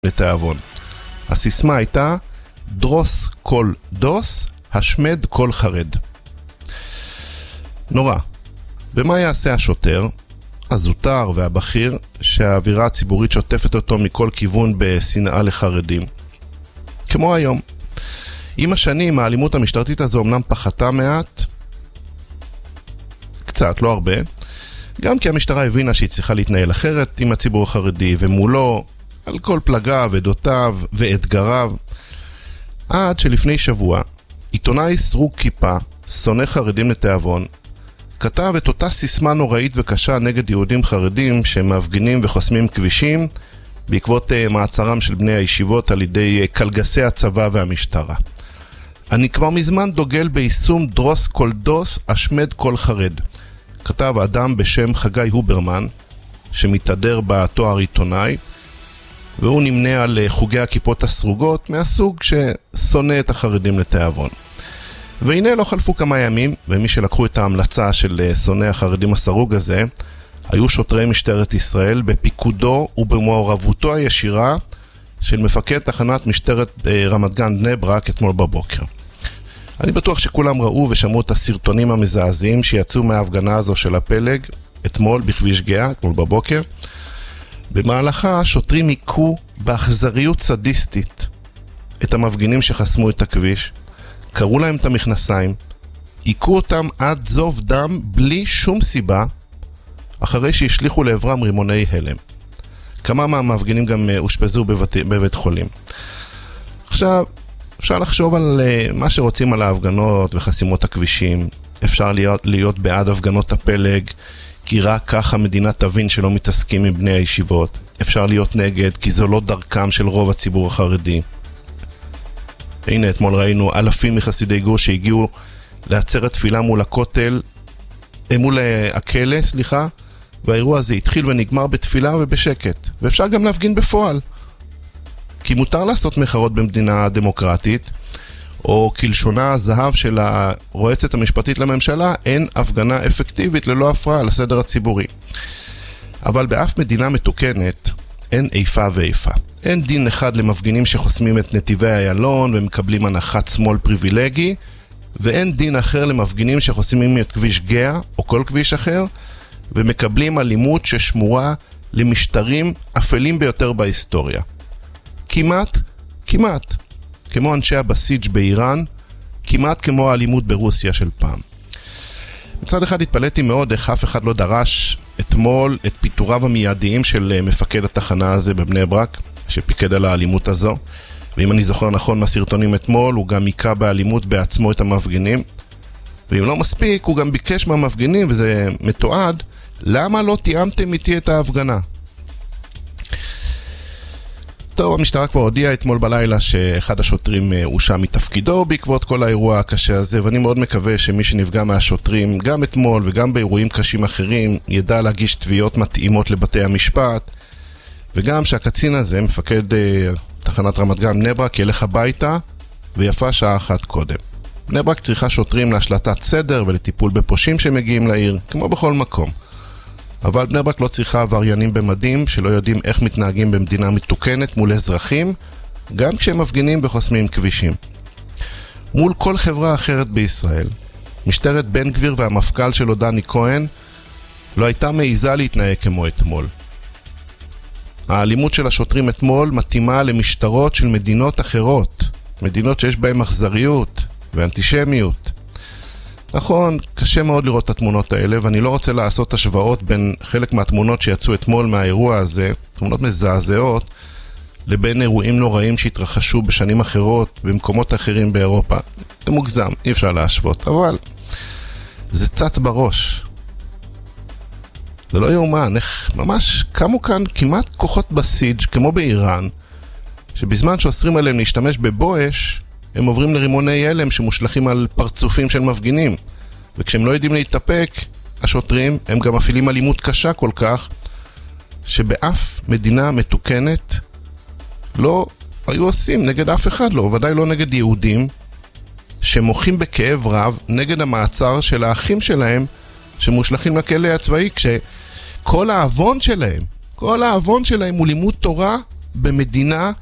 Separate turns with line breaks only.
לתיאבון. הסיסמה הייתה דרוס כל דוס, השמד כל חרד. נורא. ומה יעשה השוטר, הזוטר והבכיר, שהאווירה הציבורית שוטפת אותו מכל כיוון בשנאה לחרדים? כמו היום. עם השנים האלימות המשטרתית הזו אמנם פחתה מעט, קצת, לא הרבה, גם כי המשטרה הבינה שהיא צריכה להתנהל אחרת עם הציבור החרדי ומולו על כל פלגיו, עדותיו ואתגריו. עד שלפני שבוע, עיתונאי סרוג כיפה, שונא חרדים לתיאבון, כתב את אותה סיסמה נוראית וקשה נגד יהודים חרדים שמפגינים וחוסמים כבישים בעקבות מעצרם של בני הישיבות על ידי קלגסי הצבא והמשטרה. אני כבר מזמן דוגל ביישום דרוס כל דוס, השמד כל חרד. כתב אדם בשם חגי הוברמן, שמתהדר בתואר עיתונאי, והוא נמנה על חוגי הכיפות הסרוגות מהסוג ששונא את החרדים לתיאבון. והנה לא חלפו כמה ימים, ומי שלקחו את ההמלצה של שונא החרדים הסרוג הזה, היו שוטרי משטרת ישראל בפיקודו ובמעורבותו הישירה של מפקד תחנת משטרת רמת גן בני ברק אתמול בבוקר. אני בטוח שכולם ראו ושמעו את הסרטונים המזעזעים שיצאו מההפגנה הזו של הפלג אתמול בכביש גאה, אתמול בבוקר. במהלכה שוטרים עיקו באכזריות סדיסטית את המפגינים שחסמו את הכביש, קראו להם את המכנסיים, עיקו אותם עד זוב דם בלי שום סיבה, אחרי שהשליחו לעברם רימוני הלם. כמה מהמפגינים גם הושפזו בבית חולים. עכשיו, אפשר לחשוב על מה שרוצים על ההפגנות וחסימות הכבישים. אפשר להיות בעד הפגנות הפלג, כי רק ככה המדינה תבין שלא מתעסקים עם בני הישיבות. אפשר להיות נגד, כי זו לא דרכם של רוב הציבור החרדי. הנה, אתמול ראינו אלפים מחסידי גור שהגיעו לעצרת תפילה מול הכותל, מול הכלא, והאירוע הזה התחיל ונגמר בתפילה ובשקט. ואפשר גם להפגין בפועל. כי מותר לעשות מחאות במדינה דמוקרטית, או כלשונה הזהב של הרועצת המשפטית לממשלה, אין הפגנה אפקטיבית ללא הפרעה לסדר הציבורי. אבל באף מדינה מתוקנת אין איפה ואיפה. אין דין אחד למפגינים שחוסמים את נתיבי איילון ומקבלים הנחת שמאל פריבילגי, ואין דין אחר למפגינים שחוסמים את כביש גאה או כל כביש אחר, ומקבלים אלימות ששמורה למשטרים אפלים ביותר בהיסטוריה. כמעט, כמו אנשי הבסיג' באיראן, כמעט כמו האלימות ברוסיה של פעם. מצד אחד התפלאתי מאוד איך אף אחד לא דרש אתמול את פיטוריו המיידיים של מפקד התחנה הזה בבני ברק, שפיקד על האלימות הזו, ואם אני זוכר נכון מהסרטונים אתמול, הוא גם עיקה באלימות בעצמו את המפגינים, ואם לא מספיק, הוא גם ביקש מהמפגינים, וזה מתועד, למה לא תיאמתם איתי את ההפגנה? טוב, המשטרה כבר הודיעה אתמול בלילה שאחד השוטרים הושם מתפקידו בעקבות כל האירוע הקשה הזה, ואני מאוד מקווה שמי שנפגע מהשוטרים, גם אתמול וגם באירועים קשים אחרים, ידע להגיש תביעות מתאימות לבתי המשפט, וגם שהקצין הזה, מפקד תחנת רמת גן בני ברק, ילך הביתה, ויפה שעה אחת קודם. בני ברק צריכה שוטרים להשלטת סדר ולטיפול בפושעים שמגיעים לעיר, כמו בכל מקום. אבל בני ברק לא צריכה עבריינים במדים שלא יודעים איך מתנהגים במדינה מתוקנת מול אזרחים, גם כשהם מפגינים וחוסמים כבישים. מול כל חברה אחרת בישראל, משטרת בן גביר והמפכ"ל שלו דני כהן לא הייתה מעיזה להתנהג כמו אתמול. האלימות של השוטרים אתמול מתאימה למשטרות של מדינות אחרות, מדינות שיש בהן אכזריות ואנטישמיות. נכון, קשה מאוד לראות את התמונות האלה, ואני לא רוצה לעשות השוואות בין חלק מהתמונות שיצאו אתמול מהאירוע הזה, תמונות מזעזעות, לבין אירועים נוראים שהתרחשו בשנים אחרות, במקומות אחרים באירופה. זה מוגזם, אי אפשר להשוות, אבל זה צץ בראש. זה לא יאומן, איך ממש קמו כאן כמעט כוחות בסיג' כמו באיראן, שבזמן שאוסרים עליהם להשתמש בבואש, הם עוברים לרימוני הלם שמושלחים על פרצופים של מפגינים. וכשהם לא יודעים להתאפק, השוטרים הם גם מפעילים אלימות קשה כל כך, שבאף מדינה מתוקנת לא היו עושים נגד אף אחד, לא, ודאי לא נגד יהודים, שמוחים בכאב רב נגד המעצר של האחים שלהם, שמושלחים לכלא הצבאי, כשכל האבון שלהם הוא לימוד תורה במדינה